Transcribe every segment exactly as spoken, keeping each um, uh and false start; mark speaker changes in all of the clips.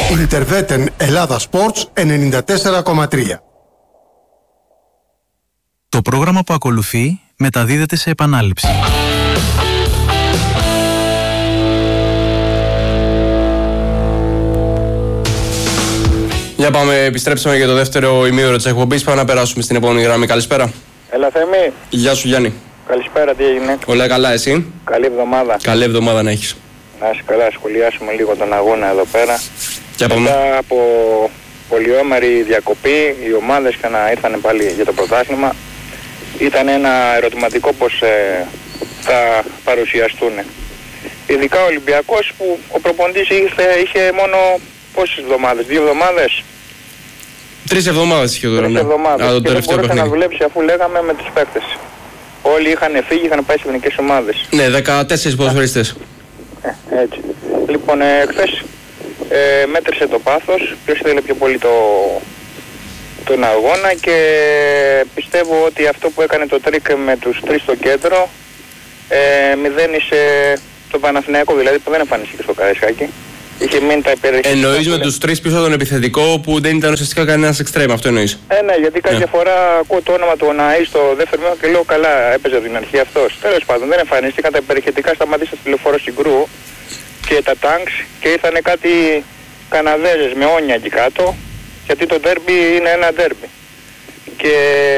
Speaker 1: Ιντερβέτεν Ελλάδα Sports ενενήντα τέσσερα κόμμα τρία.
Speaker 2: Το πρόγραμμα που ακολουθεί μεταδίδεται σε επανάληψη.
Speaker 3: Για πάμε, επιστρέψαμε για το δεύτερο ημίωρο της εκπομπής. Πάμε να περάσουμε στην επόμενη γραμμή. Καλησπέρα.
Speaker 4: Έλα Θέμη.
Speaker 3: Γεια σου Γιάννη.
Speaker 4: Καλησπέρα, τι έγινε?
Speaker 3: Όλα καλά, εσύ?
Speaker 4: Καλή εβδομάδα.
Speaker 3: Καλή εβδομάδα να έχεις.
Speaker 4: Να είσαι καλά, σχολιάσουμε λίγο τον αγώνα εδώ πέρα.
Speaker 3: Και
Speaker 4: Μετά
Speaker 3: πάμε.
Speaker 4: από πολυόμερη διακοπή, οι ομάδες να ήρθαν πάλι για το πρωτάθλημα. Ήταν ένα ερωτηματικό πως ε, θα παρουσιαστούν. Ειδικά ο Ολυμπιακός που ο προπονητής είχε, είχε μόνο πόσες εβδομάδες, δύο εβδομάδες.
Speaker 3: Τρεις εβδομάδες είχε τώρα.
Speaker 4: Τρεις
Speaker 3: Ναι.
Speaker 4: εβδομάδες.
Speaker 3: Α, το
Speaker 4: και δεν μπορούσε
Speaker 3: παιχνίδι.
Speaker 4: να δουλέψει αφού λέγαμε με τους παίκτες. Όλοι είχαν φύγει, είχαν πάει σε εθνικές ομάδες.
Speaker 3: Ναι, δεκατέσσερις ποδοσφαιριστές.
Speaker 4: Ε, έτσι. Λοιπόν, ε, χθες ε, μέτρησε το πάθος, ποιος ήθελε πιο πολύ το, τον αγώνα και πιστεύω ότι αυτό που έκανε το τρίκ με τους τρεις στο κέντρο ε, μηδένισε το Παναθηναϊκό, δηλαδή που δεν εμφανίστηκε στο Καραϊσκάκι. Είχε μείνει τα υπερδεχτικά.
Speaker 3: Εννοείς με τους τρεις πίσω τον επιθετικό που δεν ήταν ουσιαστικά κανένας εξτρέμ, αυτό εννοείς?
Speaker 4: Ε, ναι, γιατί κάποια
Speaker 3: Ναι.
Speaker 4: φορά ακούω το όνομα του Οναή στο δεύτερο μήνα και λέω καλά, έπαιζε από την αρχή αυτός. Τέλος πάντων, δεν εμφανίστηκαν τα υπερηχετικά, σταματήσαν στη λεωφόρο Συγκρού και τα τάγκς και ήρθαν κάτι Καναδέζες με όνια εκεί κάτω, γιατί το ντέρμπι είναι ένα ντέρμπι. Και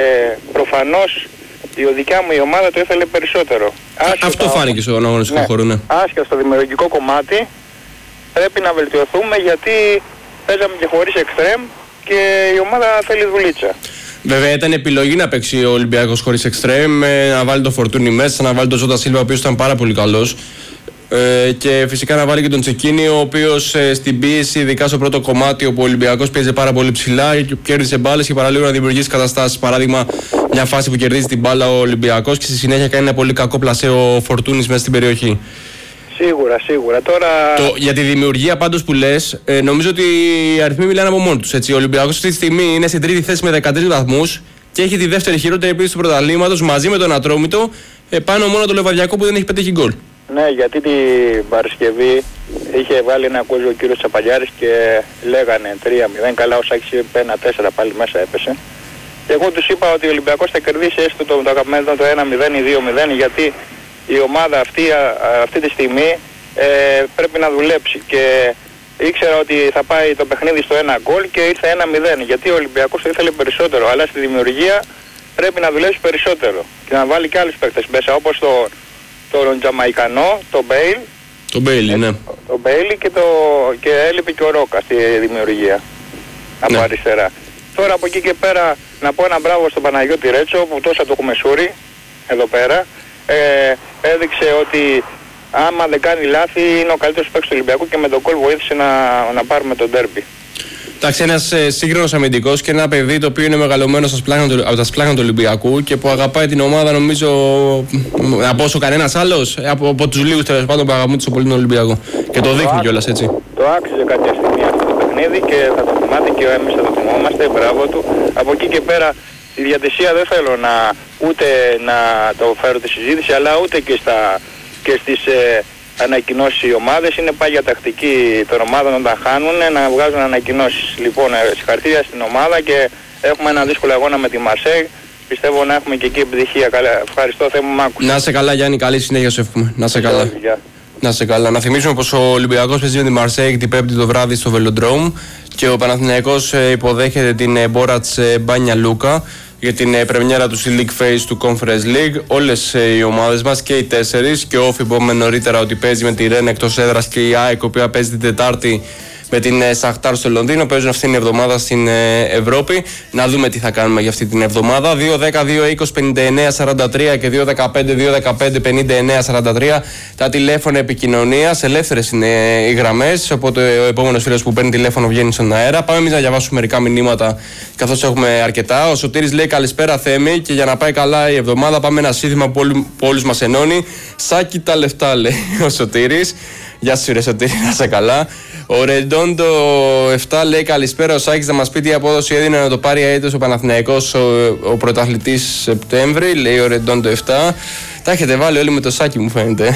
Speaker 4: προφανώς η δικιά μου η ομάδα το ήθελε περισσότερο. Άσχετα,
Speaker 3: Αυτό φάνηκε στον αγωνιστικό
Speaker 4: ναι,
Speaker 3: χώρο, ναι.
Speaker 4: άσχετα στο δημιουργικό κομμάτι πρέπει να βελτιωθούμε γιατί παίζαμε και χωρίς εξτρέμ και η ομάδα θέλει δουλίτσα.
Speaker 3: Βέβαια ήταν επιλογή να παίξει ο Ολυμπιακός χωρίς εξτρέμ, να βάλει το Φορτούνι μέσα, να βάλει τον Ζώτα Σίλβα ο οποίος ήταν πάρα πολύ καλός. Ε, και φυσικά να βάλει και τον Τσεκίνη, ο οποίος ε, στην πίεση, ειδικά στο πρώτο κομμάτι όπου ο Ολυμπιακός πίεζε πάρα πολύ ψηλά και κέρδισε μπάλες και παραλίγο να δημιουργήσει καταστάσεις. Παράδειγμα, μια φάση που κερδίζει την μπάλα ο Ολυμπιακός και στη συνέχεια κάνει ένα πολύ κακό πλασέ ο Φορτούνης μέσα στην περιοχή.
Speaker 4: Σίγουρα, σίγουρα. Τώρα...
Speaker 3: Το, για τη δημιουργία πάντως που λες, ε, νομίζω ότι οι αριθμοί μιλάνε από μόνοι τους. Έτσι. Ο Ολυμπιακός αυτή τη στιγμή είναι στην τρίτη θέση με δεκατρείς βαθμούς και έχει τη δεύτερη χειρότερη επίθεση του πρωταθλήματος μαζί με τον Ατρόμητο, ε, πάνω μόνο το Λεβαδιακό που δεν έχει πετύχει γκολ.
Speaker 4: Ναι, γιατί την Παρασκευή είχε βάλει ένα κόζο ο κύριος Τσαπαλιάρης και λέγανε τρία μηδέν, καλά ο Σάκης είπε ένα τέσσερα πάλι μέσα έπεσε. Και εγώ τους είπα ότι ο Ολυμπιακός θα κερδίσει έστω το, το αγαπημένο το ένα μηδέν ή δύο μηδέν γιατί η ομάδα αυτή, α, αυτή τη στιγμή ε, πρέπει να δουλέψει και ήξερα ότι θα πάει το παιχνίδι στο ένα γκολ και ήρθε ένα μηδέν γιατί ο Ολυμπιακός το ήθελε περισσότερο, αλλά στη δημιουργία πρέπει να δουλέψει περισσότερο και να βάλει και άλλους παίκτες μέσα όπως το τον Τζαμαϊκανό, τον Μπέιλ.
Speaker 3: Τον Μπέιλι, ναι.
Speaker 4: Τον Μπέιλι και, το, και έλειπε και ο Ρόκα στη δημιουργία. Από
Speaker 3: ναι.
Speaker 4: αριστερά. Τώρα από εκεί και πέρα να πω ένα μπράβο στον Παναγιώτη Ρέτσο που τόσα το έχουμε σούρει εδώ πέρα. Ε, έδειξε ότι άμα δεν κάνει λάθη είναι ο καλύτερος παίκτης του Ολυμπιακού και με τον κόλ βοήθησε να, να πάρουμε τον ντέρμπι.
Speaker 3: Εντάξει, ένας ε, σύγχρονος αμυντικός και ένα παιδί το οποίο είναι μεγαλωμένο από τα σπλάχνα του Ολυμπιακού και που αγαπάει την ομάδα, νομίζω, από όσο κανένας άλλος, από, από τους λίγους τέλος πάντων που αγαπούν τόσο πολύ τον Ολυμπιακό. Και το, το δείχνει κιόλας έτσι.
Speaker 4: Το άξιζε κάποια στιγμή αυτό το παιχνίδι και θα το θυμάται και εμείς θα το θυμόμαστε, μπράβο του. Από εκεί και πέρα τη διατησία δεν θέλω να ούτε να το φέρω τη συζήτηση, αλλά ούτε και, στα, και στις ε, ανακοινώσεις οι ομάδες. Είναι πάγια τακτική των ομάδων όταν χάνουν να βγάζουν ανακοινώσεις. Λοιπόν, ε, συγχαρητήρια στην ομάδα και έχουμε ένα δύσκολο αγώνα με τη Μαρσέη. Πιστεύω να έχουμε και εκεί επιτυχία. Καλά. Ευχαριστώ, Θεέ μου, μ' άκουσε.
Speaker 3: Να σε καλά, Γιάννη, καλή συνέχεια σου εύχομαι. Να σε καλά.
Speaker 4: Γεια.
Speaker 3: Να σε καλά. Να θυμίσουμε πως ο Ολυμπιακός παίζει με τη Μαρσέη την Πέμπτη το βράδυ στο Velodrome και ο Παναθηναϊκός υποδέχεται την Μπόρατς Μπάνια Λούκα για την πρεμιέρα του C-League Phase του Conference League. Όλες οι ομάδες μας και οι τέσσερις και ο Όφι που είπαμε νωρίτερα ότι παίζει με τη Ρεν εκτός έδρας και η ΑΕΚ η οποία παίζει την Τετάρτη με την Σαχτάρ στο Λονδίνο. Παίζουν αυτή την εβδομάδα στην Ευρώπη. Να δούμε τι θα κάνουμε για αυτή την εβδομάδα. δύο δέκα δύο είκοσι πενήντα εννέα σαράντα τρία και δύο δεκαπέντε δύο δεκαπέντε πενήντα εννέα σαράντα τρία τα τηλέφωνα επικοινωνίας. Ελεύθερες είναι οι γραμμές. Οπότε ο επόμενος φίλος που παίρνει τηλέφωνο βγαίνει στον αέρα. Πάμε εμείς να διαβάσουμε μερικά μηνύματα καθώς έχουμε αρκετά. Ο Σωτήρης λέει καλησπέρα Θέμη και για να πάει καλά η εβδομάδα πάμε ένα σύνθημα που, όλου, που όλους μας ενώνει. Σάκη τα λεφτά λέει ο Σωτήρης. Γεια σου ρε Σωτήρη, να είσαι καλά. Ο Ρεντόντο επτά λέει καλησπέρα. Ο Σάκης θα μας πει τι απόδοση έδινε να το πάρει αίτητος ο Παναθηναϊκός ο, ο πρωταθλητής Σεπτέμβρη. Λέει ο Ρεντόντο επτά. Τα έχετε βάλει όλοι με το Σάκη, μου φαίνεται.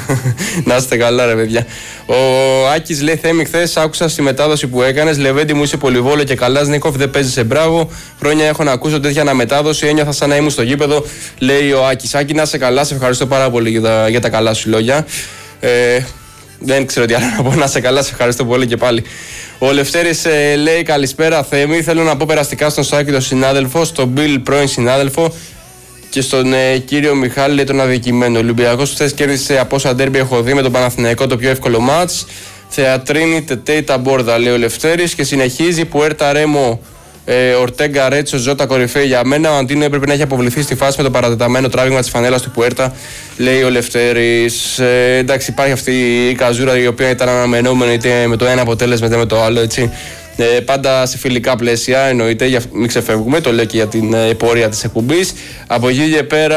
Speaker 3: Να είστε καλά, ρε παιδιά. Ο Άκης λέει: Θέμη, χθες άκουσα στη μετάδοση που έκανες. Λεβέντη μου, είσαι πολυβόλο και καλά. Νίκοφ, δεν παίζει σε μπράβο. Χρόνια έχω να ακούσω τέτοια αναμετάδοση. Ένιωθα σαν να ήμουν στο γήπεδο. Λέει ο Άκης. Άκη, να είσαι καλά. Σε ευχαριστώ πάρα πολύ για τα, για τα καλά σου λόγια. Ε, δεν ξέρω τι άλλο να πω. Να είσαι καλά. Σε ευχαριστώ πολύ και πάλι. Ο Λευτέρης ε, λέει: Καλησπέρα, Θέμη. Θέλω να πω περαστικά στον Σάκη, τον συνάδελφο, στον Μπιλ, πρώην συνάδελφο. Και στον ε, κύριο Μιχάλη, λέει, τον αδικημένο. Ο Ολυμπιακός χθες κέρδισε από όσα ντέρμπι έχω δει με τον Παναθηναϊκό το πιο εύκολο μάτς. Θεατρίνη, Τετέι, Ταμπόρδα, λέει ο Λευτέρης. Και συνεχίζει Πουέρτα, Ρέμο, ε, Ορτέγκα, Ρέτσο, Ζώτα, κορυφαίοι για μένα. Ο Αντίνο έπρεπε να έχει αποβληθεί στη φάση με το παρατεταμένο τράβηγμα της φανέλας του Πουέρτα, λέει ο Λευτέρης. Ε, εντάξει, υπάρχει αυτή η καζούρα η οποία ήταν αναμενόμενη είτε με το ένα αποτέλεσμα είτε με το άλλο, έτσι. Ε, πάντα σε φιλικά πλαίσια, εννοείται, για, μην ξεφεύγουμε, το λέω και για την ε, πορεία της εκπομπής. Από εκεί και πέρα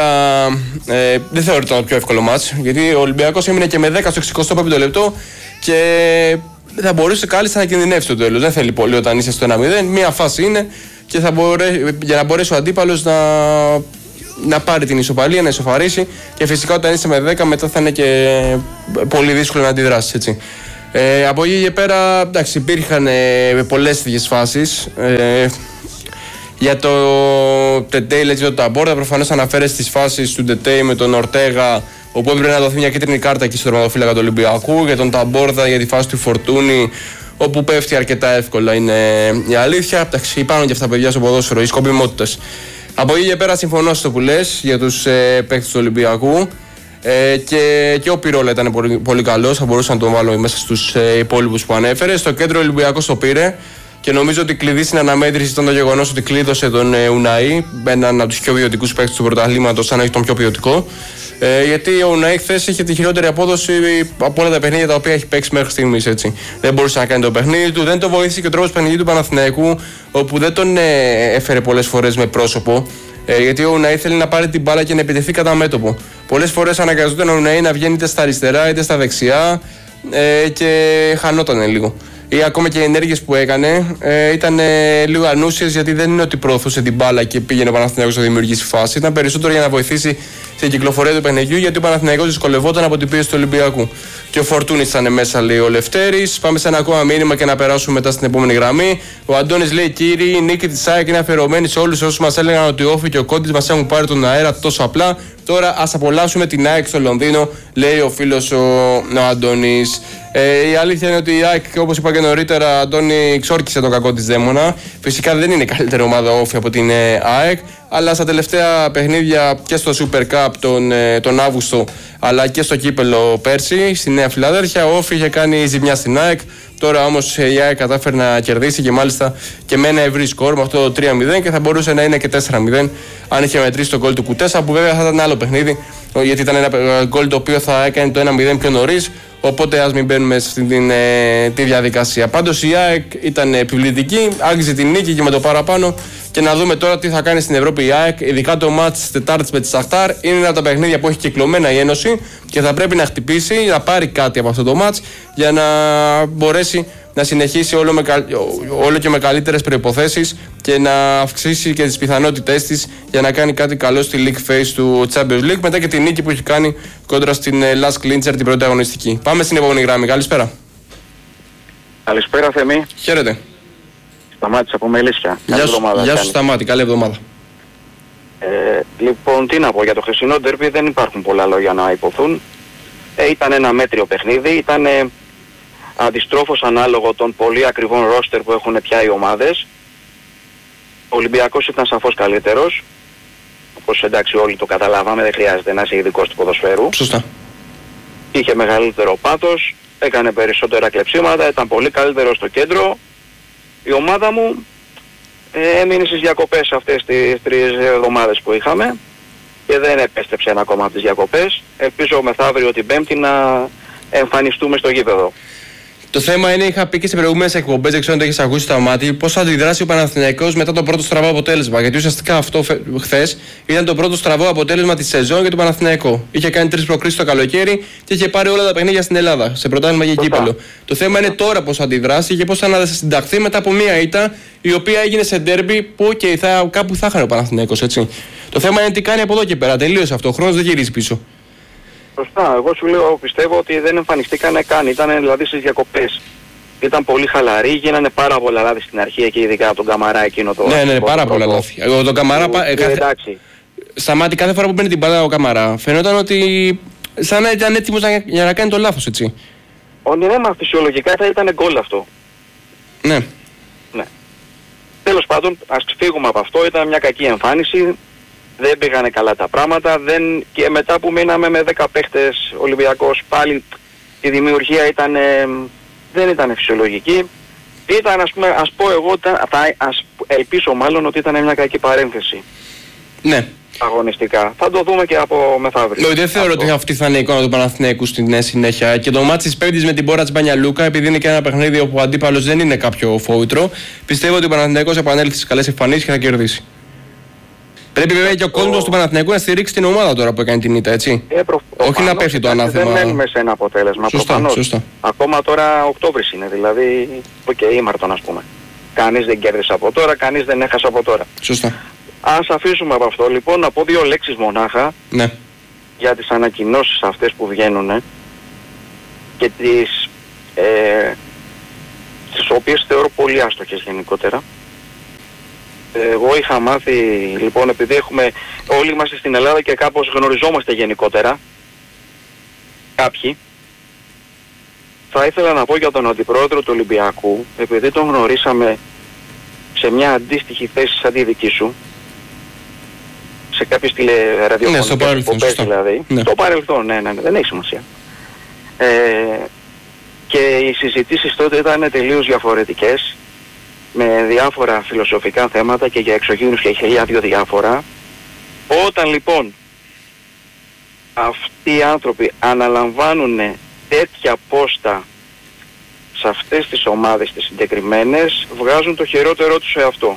Speaker 3: ε, δεν θεωρώ το πιο εύκολο μάτς, γιατί ο Ολυμπιακός έμεινε και με δέκα στο εξηκοστό πέμπτο λεπτό και θα μπορούσε κάλλιστα να κινδυνεύσει το τέλος. Δεν θέλει πολύ όταν είσαι στο ένα μηδέν, μία φάση είναι και θα μπορέ, για να μπορέσει ο αντίπαλος να, να πάρει την ισοπαλία, να ισοφαρίσει, και φυσικά όταν είσαι με δέκα μετά θα είναι και πολύ δύσκολο να αντιδράσεις, έτσι. Ε, από εκεί και πέρα, εντάξει, υπήρχαν ε, πολλές τέτοιες φάσεις. Ε, για το Τετέι, λέει, το Ταμπόρδα, προφανώς αναφέρεται στις φάσεις του Τετέι με τον Ορτέγα, όπου έπρεπε να δοθεί μια κίτρινη κάρτα εκεί στο τερματοφύλακα του Ολυμπιακού. Για τον Ταμπόρδα, για τη φάση του Φορτούνη, όπου πέφτει αρκετά εύκολα, είναι η αλήθεια. Εντάξει, υπάρχουν και αυτά παιδιά στο ποδόσφαιρο, οι σκοπιμότητες. Από εκεί και πέρα, συμφωνώ στο που λες για τους ε, παίκτες του Ολυμπιακού. Ε, και, και ο Πυρόλα ήταν πολύ, πολύ καλός, θα μπορούσα να τον βάλω μέσα στους ε, υπόλοιπους που ανέφερε. Στο κέντρο ο Ολυμπιακός το πήρε και νομίζω ότι κλειδί στην αναμέτρηση ήταν το γεγονός ότι κλείδωσε τον ε, Ουναή, έναν από τους πιο ποιοτικούς παίκτες του πρωταθλήματος, αν όχι τον πιο ποιοτικό. Ε, γιατί ο Ουναή χθες είχε τη χειρότερη απόδοση από όλα τα παιχνίδια τα οποία έχει παίξει μέχρι στιγμής. Έτσι. Δεν μπορούσε να κάνει το παιχνίδι του, δεν το βοήθησε και ο τρόπος παιχνιδιού του Παναθηναϊκού, όπου δεν τον ε, έφερε πολλές φορές με πρόσωπο. Ε, γιατί ο Ουναή θέλει να πάρει την μπάλα και να επιτεθεί κατά μέτωπο. Πολλές φορές αναγκαζόταν ο Ουναή να βγαίνει είτε στα αριστερά είτε στα δεξιά ε, και χανόταν λίγο. Ή ακόμα και οι ενέργειες που έκανε ε, ήταν ε, λίγο ανούσιες, γιατί δεν είναι ότι προωθούσε την μπάλα και πήγαινε ο Παναθηναϊκός να δημιουργήσει φάση. Ήταν περισσότερο για να βοηθήσει στην κυκλοφορία του παιχνιδιού, γιατί ο Παναθηναϊκός δυσκολευόταν από την πίεση του Ολυμπιακού. Και ο Φορτούνης ήταν μέσα, λέει ο Λευτέρης. Πάμε σε ένα ακόμα μήνυμα και να περάσουμε μετά στην επόμενη γραμμή. Ο Αντώνης λέει: Κύριοι, η νίκη της ΑΕΚ είναι αφιερωμένη σε όλους όσους μας έλεγαν ότι ο Όφη και ο Κόντις μας έχουν πάρει τον αέρα τόσο απλά. Τώρα ας απολαύσουμε την ΑΕΚ στο Λονδίνο, λέει ο φίλος ο, ο Αντώνης. Ε, η αλήθεια είναι ότι η ΑΕΚ, όπως είπα και νωρίτερα, Αντώνη, ξόρκισε τον κακό της δαίμονα. Φυσικά δεν είναι η καλύτερη ομάδα Όφη από την ε, ΑΕΚ, αλλά στα τελευταία παιχνίδια και στο Super Cup τον, ε, τον Αύγουστο, αλλά και στο κύπελο πέρσι, στη Νέα Φιλαδέλφια, ο Όφη είχε κάνει ζημιά στην ΑΕΚ. Τώρα όμως η ΑΕΚ κατάφερε να κερδίσει και μάλιστα και με ένα ευρύ σκορ, με αυτό το τρία μηδέν, και θα μπορούσε να είναι και τέσσερα μηδέν αν είχε μετρήσει το γκολ του Κουτέσα, που βέβαια θα ήταν άλλο παιχνίδι, γιατί ήταν ένα γκολ το οποίο θα έκανε το ένα μηδέν πιο νωρίς. Οπότε ας μην μπαίνουμε σε αυτή την, ε, τη διαδικασία. Πάντως η ΑΕΚ ήταν επιβλητική, άγγιζε την νίκη και με το παραπάνω. Και να δούμε τώρα τι θα κάνει στην Ευρώπη η ΑΕΚ. Ειδικά το μάτς της Τετάρτης με τη Σαχτάρ είναι ένα από τα παιχνίδια που έχει κυκλωμένα η Ένωση και θα πρέπει να χτυπήσει, να πάρει κάτι από αυτό το μάτς για να μπορέσει να συνεχίσει όλο, με, όλο και με καλύτερες προϋποθέσεις και να αυξήσει και τις πιθανότητές της για να κάνει κάτι καλό στη League Phase του Champions League, μετά και τη νίκη που έχει κάνει κόντρα στην Las Clincher την πρώτη αγωνιστική. Πάμε στην επόμενη γραμμή. Καλησπέρα.
Speaker 5: Καλησπέρα, Θέμη.
Speaker 3: Χαίρετε.
Speaker 5: Σταμάτης από Μελίσια.
Speaker 3: Γεια σου, γεια σου Σταμάτη, καλή εβδομάδα.
Speaker 5: Ε, λοιπόν, τι να πω, για το χθεσινό ντέρμπι δεν υπάρχουν πολλά λόγια να υποθούν. Ε, ήταν ένα μέτριο παιχνίδι, ήταν ε, αντιστρόφως ανάλογο των πολύ ακριβών ρόστερ που έχουν πια οι ομάδες. Ο Ολυμπιακός ήταν σαφώς καλύτερος. Όπως εντάξει όλοι το καταλάβαμε, δεν χρειάζεται να είσαι ειδικός του ποδοσφαίρου.
Speaker 3: Σωστά.
Speaker 5: Είχε μεγαλύτερο πάθος, έκανε περισσότερα κλεψίματα, ήταν πολύ καλύτερο στο κέντρο. Η ομάδα μου ε, έμεινε στις διακοπές αυτές τις τρεις εβδομάδες που είχαμε και δεν επέστρεψε ένα ακόμα από τις διακοπές. Ελπίζω μεθαύριο την Πέμπτη να εμφανιστούμε στο γήπεδο.
Speaker 3: Το θέμα είναι, είχα πει και σε προηγούμενες εκπομπές, δεν ξέρω αν το έχεις ακούσει στο μάτι, πώς θα αντιδράσει ο Παναθηναϊκός μετά το πρώτο στραβό αποτέλεσμα. Γιατί ουσιαστικά αυτό χθες ήταν το πρώτο στραβό αποτέλεσμα της σεζόν για τον Παναθηναϊκό. Είχε κάνει τρεις προκρίσεις το καλοκαίρι και είχε πάρει όλα τα παιχνίδια στην Ελλάδα, σε πρωτάθλημα και κύπελλο. Το θέμα είναι τώρα πώς θα αντιδράσει και πώς θα συνταχθεί μετά από μία ήττα η οποία έγινε σε ντέρμπι που και θα, κάπου θα χάνει ο Παναθηναϊκός, έτσι. Το θέμα είναι τι κάνει από εδώ και πέρα. Τελείωσε αυτό. Ο χρόνος δεν γυρίζει πίσω.
Speaker 5: Σωστά. Εγώ σου λέω, πιστεύω ότι δεν εμφανιστήκανε καν. Ήταν δηλαδή στις διακοπές. Ήταν πολύ χαλαροί, γίνανε πάρα πολλά λάθη στην αρχή και ειδικά από τον Καμαρά εκείνο το.
Speaker 3: Ναι, ναι, πάρα πολλά λάθη. Εγώ τον Καμαρά. Πα, ε, κάθε... Εντάξει. Σταμάτη, κάθε φορά που παίρνει την μπάλα ο Καμαρά, φαινόταν ότι σαν να ήταν έτοιμος να, για να κάνει το λάθος, έτσι.
Speaker 5: Όνει ναι, μα φυσιολογικά θα ήταν γκολ αυτό.
Speaker 3: Ναι.
Speaker 5: Ναι. Τέλος πάντων, ας φύγουμε από αυτό. Ήταν μια κακή εμφάνιση. Δεν πήγανε καλά τα πράγματα. Δεν... Και μετά που μείναμε με δέκα παίχτες Ολυμπιακός, πάλι η δημιουργία ήταν, ε, δεν ήταν φυσιολογική. Ήταν, ας πούμε, ας πω εγώ, θα, ας ελπίσω μάλλον ότι ήταν μια κακή παρένθεση.
Speaker 3: Ναι.
Speaker 5: Αγωνιστικά. Θα το δούμε και από μεθαύριο.
Speaker 3: Ναι, δεν θεωρώ αυτό. Ότι αυτή θα είναι η εικόνα του Παναθηναϊκού στην συνέχεια. Και το μάτι της Πέμπτης με την Μπόρατς Μπάνια Λούκα, επειδή είναι και ένα παιχνίδι όπου ο αντίπαλος δεν είναι κάποιο φόητρο, πιστεύω ότι ο Παναθηναϊκός επανέλθει στις καλές εμφανίσεις και θα κερδίσει. Πρέπει βέβαια και ο κόσμος του Παναθηναϊκού να στηρίξει την ομάδα τώρα που έκανε την ήττα, έτσι. Ε, προ... Όχι να πέφτει το ανάθεμα.
Speaker 5: Δεν μένουμε σε ένα αποτέλεσμα.
Speaker 3: Σωστά, σωστά.
Speaker 5: Ακόμα τώρα Οκτώβρης είναι, δηλαδή, οκ, okay, ήμαρτον ας πούμε. Κανείς δεν κέρδισε από τώρα, κανείς δεν έχασε από τώρα.
Speaker 3: Σωστά.
Speaker 5: Ας αφήσουμε από αυτό λοιπόν, να πω δύο λέξεις μονάχα.
Speaker 3: Ναι.
Speaker 5: Για τις ανακοινώσεις αυτές που βγαίνουν και τις, ε, τις οποίες θεωρώ πολύ άστοχες γενικότερα. Εγώ είχα μάθει, λοιπόν, επειδή έχουμε, όλοι είμαστε στην Ελλάδα και κάπως γνωριζόμαστε γενικότερα, κάποιοι, θα ήθελα να πω για τον αντιπρόεδρο του Ολυμπιακού, επειδή τον γνωρίσαμε σε μια αντίστοιχη θέση σαν τη δική σου, σε κάποιες τηλεραδιοφωνικές εκπομπές δηλαδή,
Speaker 3: ναι.
Speaker 5: Στο παρελθόν, ναι, ναι, ναι, δεν έχει σημασία. Ε, και οι συζητήσεις τότε ήταν τελείως διαφορετικές, με διάφορα φιλοσοφικά θέματα και για εξωγήινους και χιλιά δύο διάφορα. Όταν λοιπόν αυτοί οι άνθρωποι αναλαμβάνουν τέτοια πόστα σε αυτές τις ομάδες τις συγκεκριμένες, βγάζουν το χειρότερό τους σε αυτό.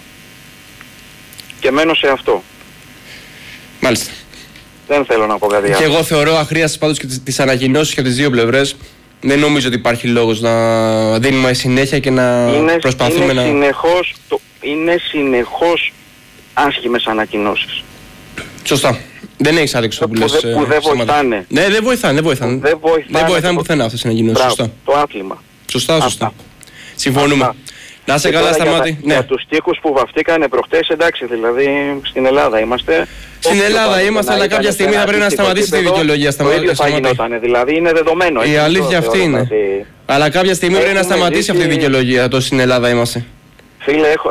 Speaker 5: Και μένω σε αυτό.
Speaker 3: Μάλιστα.
Speaker 5: Δεν θέλω να πω κάτι άλλο.
Speaker 3: Και εγώ θεωρώ αχρίαστες πάντως και τις, τις ανακοινώσεις και από τις δύο πλευρές. Δεν νομίζω ότι υπάρχει λόγος να δίνουμε συνέχεια και να
Speaker 5: είναι,
Speaker 3: προσπαθούμε
Speaker 5: είναι
Speaker 3: να...
Speaker 5: Συνεχώς, το, είναι συνεχώς άσχημες ανακοινώσεις.
Speaker 3: Σωστά. Δεν έχεις άδειξη που, που λες.
Speaker 5: Που δεν βοηθάνε.
Speaker 3: Ναι, δεν βοηθάνε, δεν βοηθάνε.
Speaker 5: Δεν βοηθάνε,
Speaker 3: δεν βοηθάνε πουθενά αυτές οι ανακοινώσεις. Σωστά.
Speaker 5: Το άθλημα.
Speaker 3: Σωστά, σωστά. Αυτά. Συμφωνούμε. Αυτά. Να σε καλά, Σταμάτη.
Speaker 5: Για,
Speaker 3: ναι.
Speaker 5: για τους τείχους που βαφτήκανε προχτές, εντάξει, δηλαδή στην Ελλάδα είμαστε.
Speaker 3: Στην Ελλάδα είμαστε, αλλά κάποια στιγμή θα πρέπει να σταματήσει τη δικαιολογία.
Speaker 5: Το ίδιο θα γινότανε, δηλαδή είναι δεδομένο.
Speaker 3: Η αλήθεια αυτή είναι. Αλλά κάποια στιγμή πρέπει να σταματήσει αυτή η δικαιολογία, το στην Ελλάδα είμαστε.
Speaker 5: Φίλε, έχω,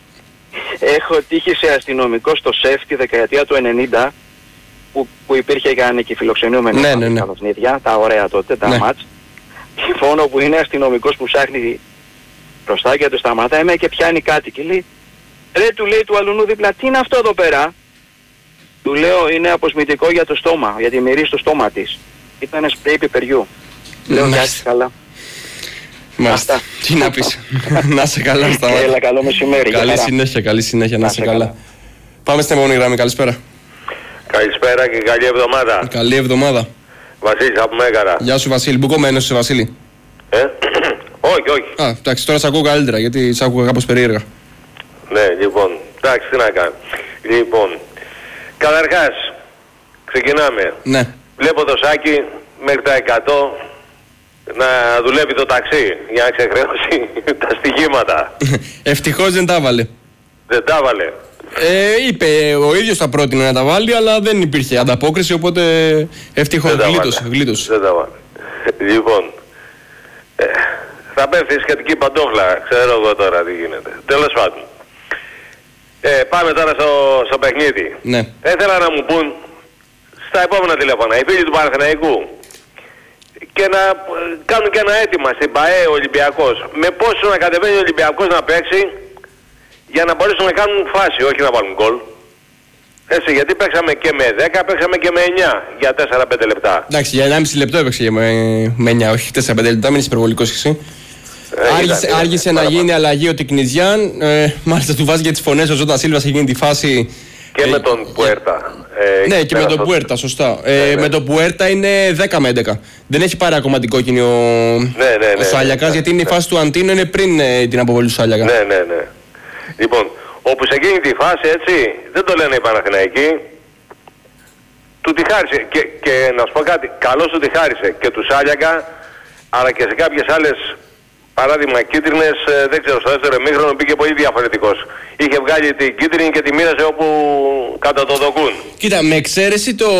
Speaker 5: έχω τύχει σε αστυνομικό στο ΣΕΦ τη δεκαετία του ενενήντα, που, που υπήρχε και φιλοξενούμενοι
Speaker 3: ναι, ναι, ναι.
Speaker 5: τα παιχνίδια, τα ωραία τότε, τα ναι. μάτς. Λοιπόν, όπου είναι αστυνομικός που ψάχνει μπροστά και του σταματάει με και πιάνει κάτι και λέει, ρε, του λέει του αλουνού δίπλα, τι είναι αυτό εδώ πέρα? Του λέω, είναι αποσμητικό για το στόμα, γιατί μυρίζει το στόμα της. Ήτανε σπρέι πιπεριού. Λέω, γεια σας, καλά.
Speaker 3: Μάλιστα. Τι να πεις. Να σε καλά, Σταμάτη.
Speaker 5: Έλα, καλό μεσημέρι.
Speaker 3: Καλή συνέχεια, καλή συνέχεια, να, να σε καλά. καλά. Πάμε στην επόμενη γραμμή, καλησπέρα.
Speaker 6: Καλησπέρα και καλή εβδομάδα.
Speaker 3: Καλή εβδομάδα.
Speaker 6: Βασίλης από Μέγαρα.
Speaker 3: Γεια σου, Βασίλη. Πού κομμένος είσαι, Βασίλη?
Speaker 6: Ε, όχι, όχι.
Speaker 3: Α, εντάξει, τώρα σ' ακούω καλύτερα, γιατί σ' ακούω κάπως περίεργα.
Speaker 6: Ναι, λοιπόν, εντάξει, τι να κάνω. Λοιπόν, καταρχάς, ξεκινάμε.
Speaker 3: Ναι.
Speaker 6: Βλέπω το Σάκη μέχρι τα εκατό να δουλεύει το ταξί για να ξεχρεώσει τα στοιχήματα.
Speaker 3: Ευτυχώς δεν τα βάλε.
Speaker 6: Δεν τα βάλε.
Speaker 3: Ε, είπε ο ίδιος θα πρότεινε να τα βάλει, αλλά δεν υπήρχε ανταπόκριση, οπότε ευτυχώς γλίτωσε, γλίτωσε.
Speaker 6: Δεν τα βάλε. Λοιπόν, ε, θα πέφτει η σχετική παντόφλα, ξέρω εγώ τώρα τι γίνεται. Τέλος πάντων. Ε, πάμε τώρα στο, στο παιχνίδι.
Speaker 3: Ναι.
Speaker 6: Ήθελα να μου πούν στα επόμενα τηλέφωνα οι φίλοι του Παναθηναϊκού και να κάνουν και ένα αίτημα στην ΠΑΕ Ολυμπιακός. Με πόσο να κατεβαίνει ο Ολυμπιακός να παίξει για να μπορέσουν να κάνουν φάση, όχι να βάλουν γκολ. Έτσι, γιατί παίξαμε και με δέκα, παίξαμε και με εννιά για τέσσερα πέντε λεπτά.
Speaker 3: Εντάξει, για ενάμιση λεπτό έπαιξε με, με εννιά, όχι τέσσερα πέντε λεπτά, μην είσαι υπερβολικός εσύ.
Speaker 6: Ε,
Speaker 3: άργησε
Speaker 6: ήταν,
Speaker 3: άργησε
Speaker 6: ήταν,
Speaker 3: να
Speaker 6: πάρα
Speaker 3: γίνει αλλαγή ο Τικνιζιάν. Ε, μάλιστα του βάζει για τις φωνές ο Ζώτα Σίλβα σε εκείνη τη φάση.
Speaker 6: Και
Speaker 3: ε,
Speaker 6: με τον Πουέρτα. Ε,
Speaker 3: ναι, και με τον
Speaker 6: στο...
Speaker 3: Πουέρτα, σωστά.
Speaker 6: Ναι,
Speaker 3: ε,
Speaker 6: ναι.
Speaker 3: Με τον Πουέρτα είναι δέκα με έντεκα. Δεν έχει πάρει ακόμα την κόκκινη ο,
Speaker 6: ναι, ναι, ναι,
Speaker 3: ο Σάλιακας,
Speaker 6: ναι,
Speaker 3: γιατί είναι
Speaker 6: ναι.
Speaker 3: η φάση του Αντίνο είναι πριν ε, την αποβολή του Σάλιακα.
Speaker 6: Ναι, ναι, ναι. Λοιπόν, όπου σε εκείνη τη φάση, έτσι, δεν το λένε οι Παναθηναϊκοί, του τη χάρισε. Και, και να σου πω κάτι, καλώς του τη χάρισε και του Σάλιακα, αλλά και σε κάποιες άλλες, παράδειγμα κίτρινες, ε, δεν ξέρω, στο δεύτερο ημίχρονο πήγε πολύ διαφορετικός. Είχε βγάλει την κίτρινη και τη μοίρασε όπου κατά το δοκούν.
Speaker 3: Κοίτα, με εξαίρεση το,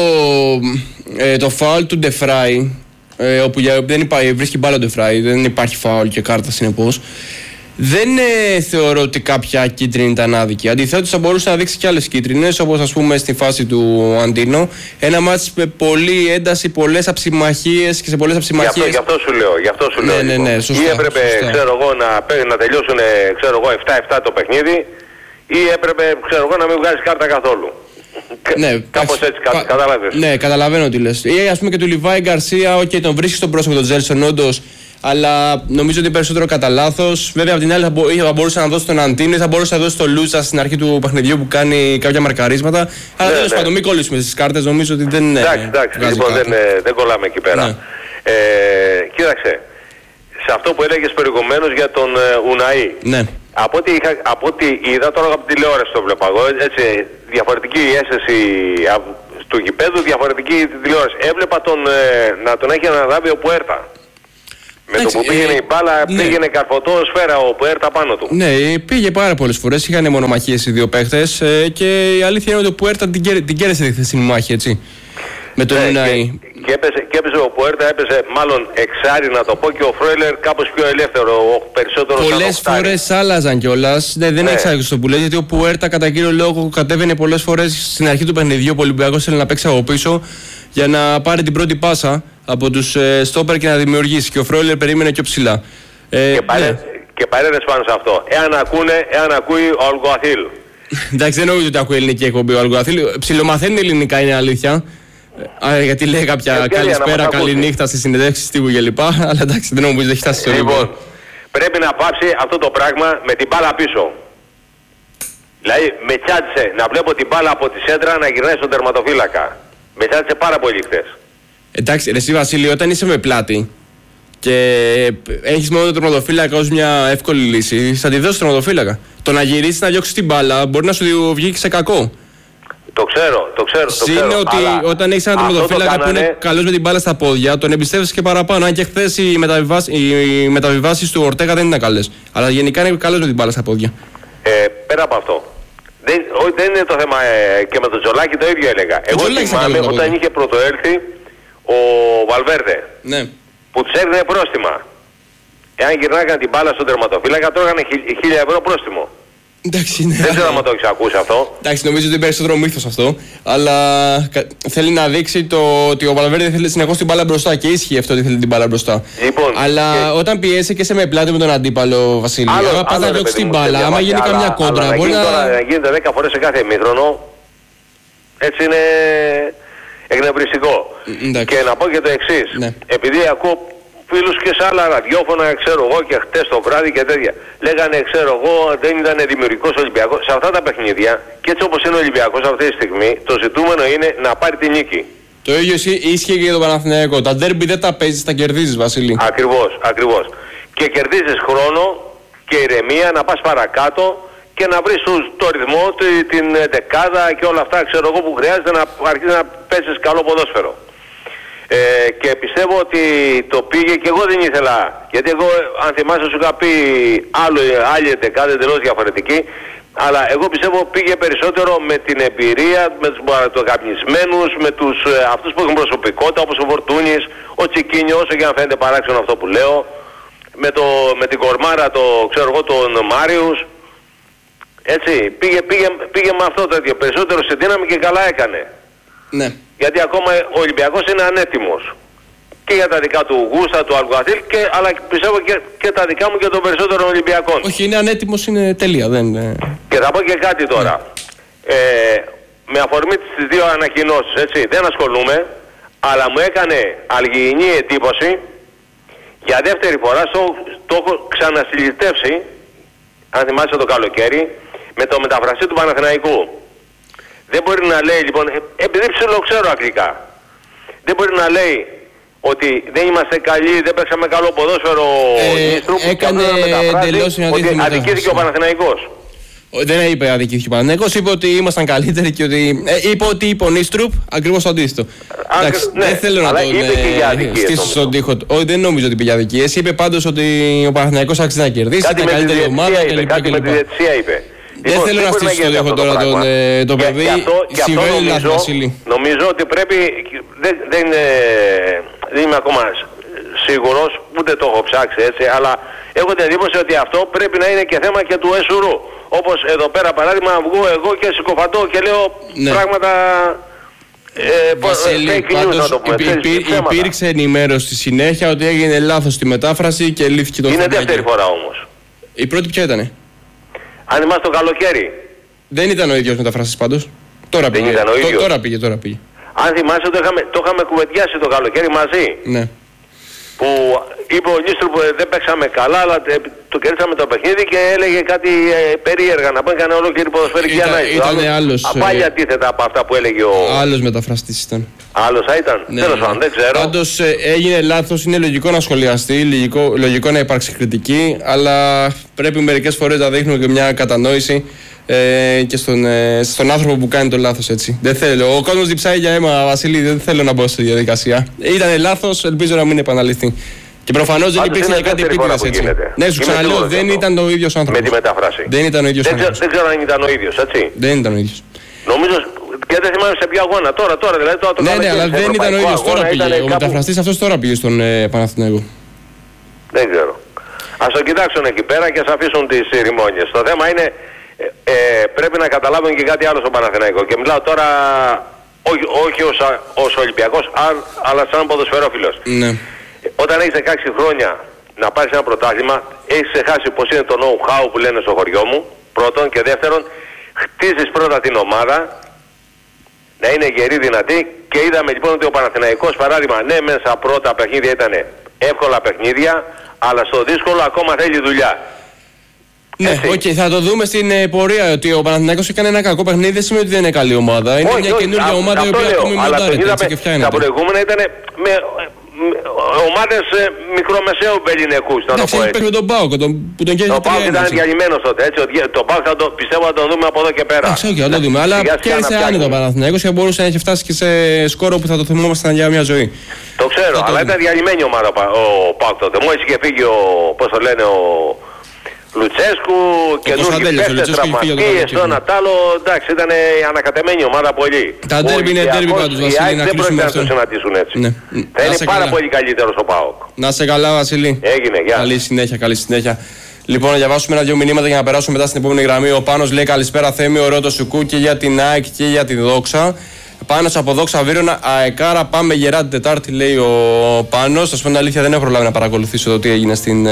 Speaker 3: ε, το φάουλ του Ντεφράι, ε, όπου για, δεν υπάρχει, βρίσκει μπάλα ο Ντεφράι, δεν υπάρχει φάουλ και κάρτα συνεπώς. Δεν ε, θεωρώ ότι κάποια κίτρινη ήταν άδικη. Αντιθέτως θα μπορούσε να δείξει και άλλες κίτρινες, όπως ας πούμε στη φάση του Αντίνο. Ένα μάτς με πολλή ένταση, πολλές αψιμαχίες και σε πολλές αψιμαχίες.
Speaker 6: Γι' αυτό, γι' αυτό σου λέω, γι' αυτό σου
Speaker 3: Ναι,
Speaker 6: λέω.
Speaker 3: ναι,
Speaker 6: λοιπόν.
Speaker 3: ναι, σωστά,
Speaker 6: ή έπρεπε,
Speaker 3: σωστά.
Speaker 6: ξέρω εγώ, να, να τελειώσουν, ξέρω εγώ, επτά επτά το παιχνίδι, ή έπρεπε, ξέρω εγώ, να μην βγάζεις κάρτα καθόλου.
Speaker 3: Ναι,
Speaker 6: κάπως έτσι, κα,
Speaker 3: κα,
Speaker 6: κατάλαβες.
Speaker 3: Ναι, καταλαβαίνω τι λες. Ή ας πούμε και του Λιβάη Γκαρσία, οκ, okay, τον βρίσκει στον πρόσωπο τον Τζέλσον όντως, αλλά νομίζω ότι περισσότερο κατά λάθος. Βέβαια, από την άλλη θα, μπο, θα μπορούσε να δώσει τον Αντίνο ή θα μπορούσε να δώσει τον Λούτσα στην αρχή του παιχνιδιού που κάνει κάποια μαρκαρίσματα. Αλλά
Speaker 6: ναι,
Speaker 3: τέλος
Speaker 6: ναι.
Speaker 3: πάντων, μην κολλήσουμε στις κάρτες, νομίζω ότι δεν είναι.
Speaker 6: Εντάξει, εντάξει, λοιπόν, δεν, δεν κολλάμε εκεί πέρα.
Speaker 3: Ναι.
Speaker 6: Ε, κοίταξε, σε αυτό που έλεγες προηγουμένως για τον ε, Ουναΐ.
Speaker 3: Ναι.
Speaker 6: Από ό,τι, είχα, από ό,τι είδα τώρα από την τηλεόραση το βλέπα εγώ, έτσι, διαφορετική η αίσθηση του γηπέδου, διαφορετική τηλεόραση. Έβλεπα τον, ε, να τον έχει αναλάβει ο Πουέρτα. Με
Speaker 3: Εντάξει,
Speaker 6: το που πήγαινε
Speaker 3: ε,
Speaker 6: η μπάλα,
Speaker 3: ναι.
Speaker 6: πήγαινε καρφωτό σφαίρα ο Πουέρτα πάνω του.
Speaker 3: Ναι, πήγε πάρα πολλές φορές. Είχαν μονομαχίες οι δύο παίχτες ε, και η αλήθεια είναι ότι ο Πουέρτα την, κέρ, την κέρδισε τη χθεσινή μάχη, έτσι. Με τον
Speaker 6: Ναι,
Speaker 3: Ουνάι.
Speaker 6: και, και, έπαιζε, και έπαιζε ο Πουέρτα, έπαιζε μάλλον εξάρι να το πω, και ο Φρόιλερ κάπως πιο ελεύθερο, περισσότερο σαν
Speaker 3: Πολλές
Speaker 6: οχτάρι.
Speaker 3: φορές άλλαζαν κιόλας. Ναι, δεν
Speaker 6: Ναι.
Speaker 3: έχει άδικο στο που λέει, γιατί ο Πουέρτα κατά κύριο λόγο κατέβαινε πολλές φορές στην αρχή του παιχνιδιού. Ο Ολυμπιακός θέλει να παίξει από πίσω για να πάρει την πρώτη πάσα από τους ε, στόπερ και να δημιουργήσει. Και ο Φρόιλερ περίμενε πιο ψηλά. Ε,
Speaker 6: Και, παρέ,
Speaker 3: ναι.
Speaker 6: και παρέδες πάνω σε αυτό. Εάν ακούνε, εάν ακούει ο Αλγκοαθήλ.
Speaker 3: Εντάξει, δεν νομίζω ότι ακούει ελληνική εκπομπή ο Αλγκοαθήλ. Ψιλομαθαίνει ελληνικά, είναι αλήθεια. Α, γιατί λέει κάποια
Speaker 6: Ευκαιρία να
Speaker 3: καλησπέρα,
Speaker 6: μας ακούσει.
Speaker 3: καληνύχτα στις συνεντεύξεις τύπου και λοιπά. Αλλά εντάξει, δεν νομίζω ότι έχει φτάσει στο
Speaker 6: Λοιπόν,
Speaker 3: επίπεδο.
Speaker 6: πρέπει να πάψει αυτό το πράγμα με την μπάλα πίσω. Δηλαδή, με τσάντισε να βλέπω την μπάλα από τη σέντρα να γυρνάει στον τερματοφύλακα. Με τσάντισε πάρα πολύ χθες.
Speaker 3: Εντάξει, ρε εσύ Βασίλη, όταν είσαι με πλάτη και έχεις μόνο τον τερματοφύλακα ως μια εύκολη λύση, θα τη δώσεις τον τερματοφύλακα. Το να γυρίσεις να διώξεις την μπάλα μπορεί να σου βγει και σε κακό.
Speaker 6: Το ξέρω, το ξέρω. Το
Speaker 3: Είναι
Speaker 6: ξέρω,
Speaker 3: ότι
Speaker 6: αλλά
Speaker 3: όταν έχεις έναν
Speaker 6: αυτό το
Speaker 3: τερματοφύλακα που είναι
Speaker 6: κάνανε-
Speaker 3: καλός με την μπάλα στα πόδια, τον εμπιστεύεσαι και παραπάνω. Αν και χθες οι, μεταβιβάσει, οι μεταβιβάσεις του Ορτέγα δεν ήταν καλές. Αλλά γενικά είναι καλός με την μπάλα στα πόδια.
Speaker 6: Ε, πέρα από αυτό. Δεν, ό, δεν είναι το θέμα, ε, και με τον Τζολάκη το ίδιο έλεγα. Εγώ
Speaker 3: Τζολάκης ήταν
Speaker 6: θυμάμαι
Speaker 3: καλό το
Speaker 6: όταν
Speaker 3: πόδι.
Speaker 6: είχε πρωτοέλθει ο Βαλβέρδε,
Speaker 3: Ναι.
Speaker 6: που τους έδινε πρόστιμα. Εάν γυρνάγαν την μπάλα στον τερματοφύλακα, τρώγανε χι- χίλια ευρώ πρόστιμο.
Speaker 3: Εντάξει, ναι.
Speaker 6: Δεν ξέρω αν το έχεις ακούσει αυτό.
Speaker 3: Εντάξει, νομίζω ότι είναι περισσότερο μύθος αυτό. Αλλά κα- θέλει να δείξει το ότι ο Βαλβέρντε θέλει συνεχώς την μπάλα μπροστά. Και ίσχυει αυτό ότι θέλει την μπάλα μπροστά.
Speaker 6: Λοιπόν,
Speaker 3: αλλά
Speaker 6: και-
Speaker 3: όταν πιέσει και είσαι με πλάτη με τον αντίπαλο, Βασίλη,
Speaker 6: Άλλο-
Speaker 3: άμα πας
Speaker 6: άλλο,
Speaker 3: να
Speaker 6: ρε
Speaker 3: διώξεις
Speaker 6: παιδί
Speaker 3: την
Speaker 6: μου,
Speaker 3: μπάλα,
Speaker 6: τέτοια
Speaker 3: άμα γίνει
Speaker 6: μάτια,
Speaker 3: καμιά
Speaker 6: αλλά-
Speaker 3: κόντρα,
Speaker 6: αλλά
Speaker 3: μπορεί
Speaker 6: γίνει
Speaker 3: να.
Speaker 6: τώρα, να γίνεται δέκα φορές σε κάθε ημίχρονο, έτσι είναι εκνευριστικό.
Speaker 3: Ε, εντάξει.
Speaker 6: Και να πω και το εξής.
Speaker 3: Ναι.
Speaker 6: Επειδή ακούω φίλους και σε άλλα ραδιόφωνα, ξέρω εγώ, και χτες το βράδυ και τέτοια, λέγανε, ξέρω εγώ, δεν ήταν δημιουργικός Ολυμπιακός. Σε αυτά τα παιχνίδια, και έτσι όπως είναι ο Ολυμπιακός αυτή τη στιγμή, το ζητούμενο είναι να πάρει την νίκη.
Speaker 3: Το ίδιο ισχύει- ίσχυε και για τον Παναθηναϊκό. Τα ντέρμπι δεν τα παίζεις, τα κερδίζεις, Βασίλη.
Speaker 6: Ακριβώς, ακριβώς. Και κερδίζεις χρόνο και ηρεμία να πας παρακάτω και να βρεις τους- το ρυθμό, τη- την δεκάδα και όλα αυτά, ξέρω εγώ, που χρειάζεται να αρχίσεις να παίζεις καλό ποδόσφαιρο. Ε, και πιστεύω ότι το πήγε, και εγώ δεν ήθελα, γιατί εγώ, αν θυμάσαι, σου είχα πει άλλο, άλλη δεκάδα εντελώς διαφορετική, αλλά εγώ πιστεύω πήγε περισσότερο με την εμπειρία, με τους μαρατοκαπνισμένους, με τους, ε, αυτούς που έχουν προσωπικότητα, όπως ο Φορτούνης, ο Τσικίνιο, όσο και αν φαίνεται παράξενο αυτό που λέω, με, το, με την κορμάρα, το, ξέρω εγώ, τον Μάριους. Έτσι, πήγε, πήγε, πήγε με αυτό το τέτοιο, περισσότερο σε δύναμη, και καλά έκανε.
Speaker 3: Ναι.
Speaker 6: Γιατί ακόμα ο Ολυμπιακός είναι ανέτοιμος. Και για τα δικά του γούστα, του Αλγκουαθήλ, και, αλλά πιστεύω και, και τα δικά μου και των περισσότερων Ολυμπιακών.
Speaker 3: Όχι, είναι ανέτοιμος, είναι τελεία. Δεν... ε,
Speaker 6: Και θα πω και κάτι τώρα. Ε, με αφορμή τις δύο ανακοινώσεις, έτσι, δεν ασχολούμαι, αλλά μου έκανε αλγιεινή εντύπωση για δεύτερη φορά στο, το έχω ξανασυζητεύσει, αν θυμάσαι το καλοκαίρι, με το μεταφραστή του Παναθηναϊκού. Δεν μπορεί να λέει λοιπόν, επειδή ψιλοξέρω αγγλικά, δεν μπορεί να λέει ότι δεν είμαστε καλοί, δεν παίξαμε καλό ποδόσφαιρο.
Speaker 3: Ε, έκανε εντελώς μια
Speaker 6: ότι αδικήθηκε ο Παναθηναϊκός.
Speaker 3: Δεν είπε αδικήθηκε ο Παναθηναϊκός, είπε ότι ήμασταν καλύτεροι και ότι. Ε, είπε ότι είπε ο Νίστρουπ ακριβώς το αντίθετο. Εντάξει, ναι, δεν θέλω να τον στήσω στον τοίχο του. Όχι, δεν νομίζω ότι είπε για αδικίες. Είπε πάντως ότι ο Παναθηναϊκός άξιζε να κερδίσει, ήταν καλύτερη ομάδα κλπ.
Speaker 6: Κάτι με τη διαιτησία είπε.
Speaker 3: Δεν λοιπόν, θέλω να στήσω στον τοίχο τώρα τον, ε, τον παιδί. Συμβαίνει λάθος, Βασίλη.
Speaker 6: Νομίζω ότι πρέπει. Δεν, δεν, ε, δεν είμαι ακόμα σίγουρος, ούτε το έχω ψάξει έτσι, αλλά έχω την εντύπωση ότι αυτό πρέπει να είναι και θέμα και του ΕΣΟΥΡΟΥ. Όπως εδώ πέρα παράδειγμα βγω εγώ και συκοφαντώ και λέω ναι. πράγματα ε,
Speaker 3: Βασίλη, fake news να το πούμε. Υπή, υπήρξε ενημέρωση στη συνέχεια ότι έγινε λάθος στη μετάφραση και λύθηκε το θέμα.
Speaker 6: Είναι δεύτερη φορά όμως.
Speaker 3: Η πρώτη ποια ήτανε?
Speaker 6: Αν είμαστε το καλοκαίρι.
Speaker 3: Δεν ήταν ο ίδιος μεταφραστής πάντως. Τώρα
Speaker 6: δεν
Speaker 3: πήγε.
Speaker 6: Ήταν ο ίδιος.
Speaker 3: Τώρα πήγε, τώρα πήγε.
Speaker 6: Αν θυμάσαι το είχαμε, το είχαμε κουβεντιάσει το καλοκαίρι μαζί.
Speaker 3: Ναι.
Speaker 6: Που είπε ο Νίστρου που δεν παίξαμε καλά, αλλά το κερδίσαμε το παιχνίδι και έλεγε κάτι ε, περίεργα. Να πούμε έκανε ολόκληρη ποδοσφαιρική ανάγκη.
Speaker 3: Ήταν άλλος.
Speaker 6: Πάλι αντίθετα από αυτά που έλεγε ο.
Speaker 3: Άλλος μεταφραστής ήταν.
Speaker 6: Άλλος θα ήταν.
Speaker 3: Ναι,
Speaker 6: τέλος
Speaker 3: ναι.
Speaker 6: πάντων, δεν ξέρω.
Speaker 3: Πάντως ε, έγινε λάθος, είναι λογικό να σχολιαστεί, λογικό, λογικό να υπάρξει κριτική, αλλά πρέπει μερικές φορές να δείχνουμε και μια κατανόηση. Ε, και στον, ε, στον άνθρωπο που κάνει το λάθος έτσι. Δεν θέλω. Ο κόσμος διψάει για αίμα, Βασίλη, δεν θέλω να μπω στη διαδικασία. Ήταν λάθος, ελπίζω να μην επαναληφθεί. Και προφανώς δεν υπήρξε και κάτι επίτηδες έτσι. Ναι, σου ξαναλέω, δεν ήταν ο ίδιος άνθρωπος.
Speaker 6: Με τη μεταφράση.
Speaker 3: Δεν ήταν ο ίδιος
Speaker 6: δεν,
Speaker 3: άνθρωπος.
Speaker 6: Δεν ξέρω αν ήταν ο ίδιος, έτσι.
Speaker 3: Δεν ήταν ο ίδιος.
Speaker 6: Νομίζω και δεν θυμάμαι σε ποια αγώνα. Τώρα, τώρα δηλαδή. Τώρα, το
Speaker 3: ναι, ναι, αλλά δεν ήταν ο ίδιος. Τώρα πήγε. Ο κάπου... μεταφραστής αυτός τώρα πήγε στον ε, Παναθηναϊκό.
Speaker 6: Δεν ξέρω. Ας το κοιτάξουν εκεί πέρα και ας αφήσουν τις ηρημόνιες. Το θέμα είναι. Ε, ε, πρέπει να καταλάβουν και κάτι άλλο στο Παναθηναϊκό και μιλάω τώρα όχι, όχι ως, ως Ολυμπιακός αν, αλλά σαν ποδοσφαιρόφιλος.
Speaker 3: Ναι.
Speaker 6: Ε, όταν έχεις δεκαέξι χρόνια να πάρεις ένα πρωτάθλημα, έχεις ξεχάσει πως είναι το know-how που λένε στο χωριό μου, πρώτον, και δεύτερον χτίζεις πρώτα την ομάδα να είναι γερή, δυνατή, και είδαμε λοιπόν ότι ο Παναθηναϊκός, παράδειγμα, ναι μέσα πρώτα παιχνίδια ήταν εύκολα παιχνίδια, αλλά στο δύσκολο ακόμα θέλει δουλειά.
Speaker 3: Ναι, okay, θα το δούμε στην ε, πορεία ότι ο Παναθηναϊκός έκανε ένα κακό παιχνίδι, δεν σημαίνει ότι δεν είναι καλή ομάδα. Είναι όχι, μια καινούργια όχι, ομάδα η οποία ακόμη μοντάρεται έτσι και φτιάχνεται.
Speaker 6: Τα προηγούμενα ήταν με, με ομάδες ε, μικρομεσαίου Μπεληνεκούς, να το πω έτσι.
Speaker 3: Παίξει με τον ΠΑΟΚ που τον κέρδισε.
Speaker 6: Το ΠΑΟΚ ήταν διαλυμένος τότε, έτσι. Το ΠΑΟΚ θα το, πιστεύω να τον δούμε από εδώ και πέρα.
Speaker 3: Εντάξει, όχι, θα το δούμε. Αλλά κέρδισε άνετο ο Παναθηναϊκός και μπορούσε να έχει φτάσει και σε σκόρο που θα το θυμόμασταν για μια ζωή.
Speaker 6: Το ξέρω, αλλά ήταν διαλυμένη ομάδα ο ΠΑΟΚ τότε. Μόλις είχε φύγει ο, πώς το λένε, ο Λουτσέσκου, καινούργιοι παίκτες, τραυματίες, το ένα τ' άλλο, εντάξει, ήταν ανακατεμένη ομάδα πολύ.
Speaker 3: Τα ντέρμπι είναι ντέρμπι πάντως, Βασίλη, να κλείσουμε αυτό.
Speaker 6: Δεν πρόκειται να το συναντήσουν έτσι.
Speaker 3: Ναι.
Speaker 6: Θα είναι πάρα πολύ καλύτερο στο ΠΑΟΚ.
Speaker 3: Να σε καλά, Βασίλη.
Speaker 6: Έγινε, γεια.
Speaker 3: Καλή συνέχεια, καλή συνέχεια. Λοιπόν, να διαβάσουμε ένα-δυο μηνύματα για να περάσουμε μετά στην επόμενη γραμμή. Ο Πάνος λέει καλησπέρα Θέμη, ωραίο το Σουκού και για την ΑΕΚ και για τη Δόξα. Πάνος από Δόξα Βύρωνα, αεκάρα πάμε γερά την Τετάρτη, λέει ο Πάνος. Θα σου πω την αλήθεια, δεν έχω προλάβει να παρακολουθήσω το τι έγινε στην.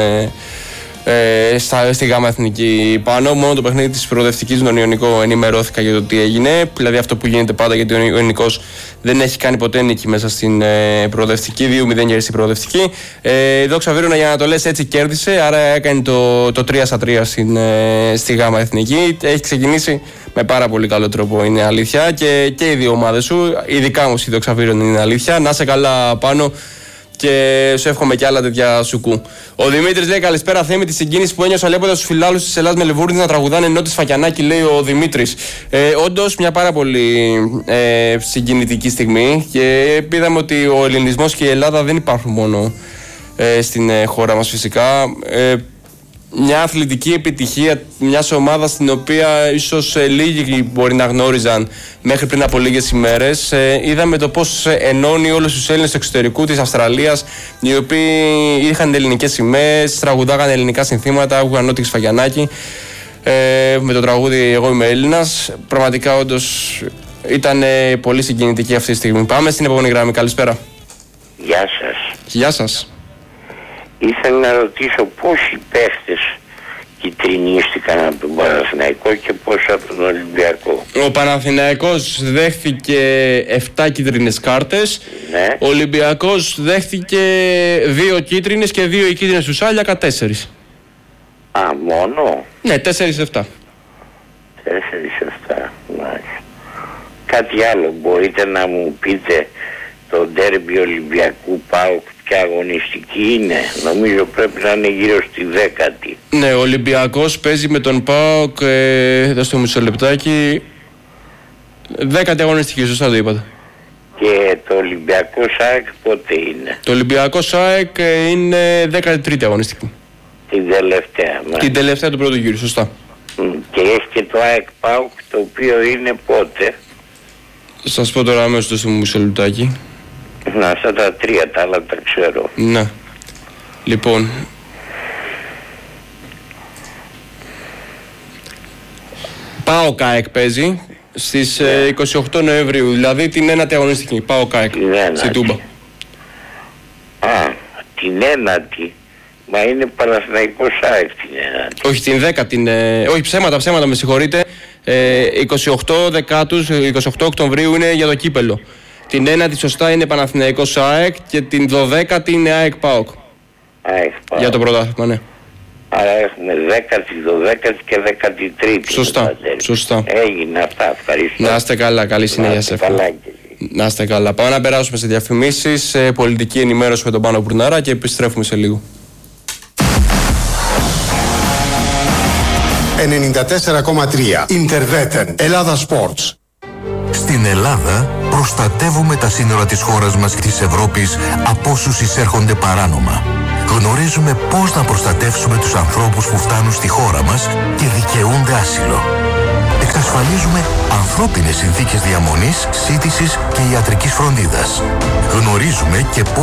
Speaker 3: Ε, στα, στη ΓΑΜΑ Εθνική πάνω. Μόνο το παιχνίδι της προοδευτικής στον Ιωνικό ενημερώθηκα για το τι έγινε. Δηλαδή αυτό που γίνεται πάντα, γιατί ο Ιωνικός δεν έχει κάνει ποτέ νίκη μέσα στην ε, προοδευτική. δύο μηδέν για στην προοδευτική. Ε, η Δόξα Βύρωνα, για να το λες έτσι, κέρδισε. Άρα έκανε το, το τρία στα τρία στην, ε, στη ΓΑΜΑ Εθνική. Έχει ξεκινήσει με πάρα πολύ καλό τρόπο, είναι αλήθεια. Και, και οι δύο ομάδες σου, ειδικά όμως η Δόξα Βύρωνα, είναι αλήθεια. Να σε καλά πάνω. Και σου εύχομαι και άλλα τέτοια σουκού. Ο Δημήτρης λέει καλησπέρα Θέμη, τη συγκίνηση που ένιωσα λέγοντας στους φιλάλους της Ελλάδας με Λιβούρδη να τραγουδάνε ενώ τη Σφακιανάκη, λέει ο Δημήτρης. Ε, όντως μια πάρα πολύ ε, συγκινητική στιγμή και είδαμε ότι ο ελληνισμός και η Ελλάδα δεν υπάρχουν μόνο ε, στην ε, χώρα μας φυσικά. Ε, μια αθλητική επιτυχία μιας ομάδας την οποία ίσως ε, λίγοι μπορεί να γνώριζαν μέχρι πριν από λίγες ημέρες. Ε, είδαμε το πώς ενώνει όλους τους Έλληνες του εξωτερικού της Αυστραλίας, οι οποίοι είχαν ελληνικές σημαίες, τραγουδάγαν ελληνικά συνθήματα, άκουγαν ό,τι Σφαγιανάκη ε, με το τραγούδι «Εγώ είμαι Έλληνας». Πραγματικά όντως ήταν ε, πολύ συγκινητική αυτή τη στιγμή. Πάμε στην επόμενη γραμμή. Καλησπέρα.
Speaker 7: Γεια σας.
Speaker 3: Γεια σας.
Speaker 7: Ήθελα να ρωτήσω πόσοι παίχτες, κιτρινίστηκαν από τον Παναθηναϊκό και πόσα από τον Ολυμπιακό?
Speaker 3: Ο Παναθηναϊκός δέχθηκε επτά κίτρινες κάρτες.
Speaker 7: Ναι.
Speaker 3: Ο Ολυμπιακός δέχθηκε δύο κίτρινες και δύο οι κίτρινες του Σάλιακα, τέσσερις.
Speaker 7: Α, μόνο?
Speaker 3: Ναι, τέσσερις επτά.
Speaker 7: Τέσσερις επτά, μάλιστα. Κάτι άλλο μπορείτε να μου πείτε? Το ντέρμπι Ολυμπιακού ΠΑΟΚ ποια αγωνιστική είναι? Νομίζω πρέπει να είναι γύρω στη δέκατη.
Speaker 3: Ναι, ο Ολυμπιακός παίζει με τον ΠΑΟΚ, ε, δώστε μου μισό λεπτάκι, δέκατη αγωνιστική, σωστά το είπατε.
Speaker 7: Και το Ολυμπιακό ΣΑΕΚ πότε είναι?
Speaker 3: Το Ολυμπιακό ΣΑΕΚ είναι δέκατη τρίτη αγωνιστική.
Speaker 7: Την τελευταία. Μα.
Speaker 3: Την τελευταία του πρώτου γύρου, σωστά.
Speaker 7: Και έχει και το ΑΕΚ ΠΑΟΚ, το οποίο είναι πότε?
Speaker 3: Σας πω τώρα αμέσως, δώστε μου μισό λεπτάκι.
Speaker 7: Να, αυτά τα τρία, τα άλλα τα ξέρω.
Speaker 3: Ναι. Λοιπόν, ΠΑΟΚ ΑΕΚ παίζει στις
Speaker 7: ναι.
Speaker 3: ε, είκοσι οκτώ Νοεμβρίου, δηλαδή την ένατη αγωνιστική. ΠΑΟΚ ΑΕΚ στη Τούμπα.
Speaker 7: Α, την ένατη. Μα είναι Παναθηναϊκός ΑΕΚ την ένατη.
Speaker 3: Όχι, την δέκατη, την, ε, όχι ψέματα, ψέματα, με συγχωρείτε. Ε, είκοσι οκτώ Δεκάτους, είκοσι οκτώ Οκτωβρίου είναι για το κύπελο. Την ένατη σωστά είναι Παναθηναϊκός ΑΕΚ και την δωδέκατη είναι ΑΕΚ ΠΑΟΚ.
Speaker 7: ΑΕΚ ΠΑΟΚ.
Speaker 3: Για το πρωτάθλημα, ναι.
Speaker 7: Άρα έχουμε δέκατη, δωδέκατη και δέκατη τρίτη.
Speaker 3: Σωστά, σωστά.
Speaker 7: Έγινε αυτά, ευχαριστώ.
Speaker 3: Να είστε καλά, καλή συνέχεια σε αυτό. Να είστε καλά. Πάμε να περάσουμε σε διαφημίσεις, σε πολιτική ενημέρωση με τον Πάνο Μπουρνάρα και επιστρέφουμε σε λίγο.
Speaker 1: ενενήντα τέσσερα κόμμα τρία Interveten Ελλάδα Sports.
Speaker 8: Στην Ελλάδα προστατεύουμε τα σύνορα της χώρας μας και της Ευρώπης από όσους εισέρχονται παράνομα. Γνωρίζουμε πώς να προστατεύσουμε τους ανθρώπους που φτάνουν στη χώρα μας και δικαιούνται άσυλο. Εξασφαλίζουμε ανθρώπινες συνθήκες διαμονής, σύντησης και ιατρικής φροντίδας. Γνωρίζουμε και πώς